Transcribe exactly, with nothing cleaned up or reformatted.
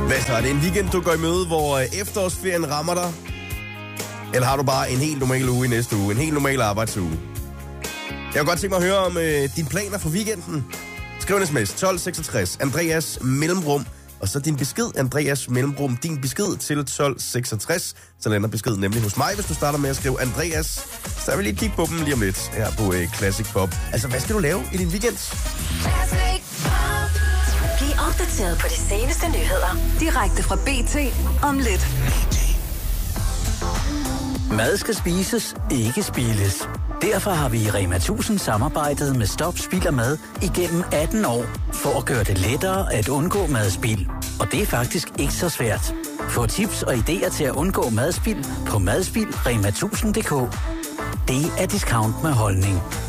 Hvad så? Er det en weekend, du går i møde, hvor efterårsferien rammer dig? Eller har du bare en helt normal uge i næste uge? En helt normal arbejdsuge? Jeg kunne godt tænke mig at høre om øh, dine planer for weekenden. Skriv en sms tolv seksogtres, Andreas Mellemrum, og så din besked, Andreas Mellemrum, din besked til tolv seksogtres. Så lander beskeden nemlig hos mig, hvis du starter med at skrive Andreas. Så vil lige kigge på dem lige om lidt her på øh, Classic Pop. Altså, hvad skal du lave i din weekend? Bliv opdateret på de seneste nyheder direkte fra B T om lidt. Mad skal spises, ikke spildes. Derfor har vi i Rema tusind samarbejdet med Stop Spild og Mad igennem atten år, for at gøre det lettere at undgå madspild. Og det er faktisk ikke så svært. Få tips og idéer til at undgå madspild på madspild punktum rema tusind punktum d k. Det er discount med holdning.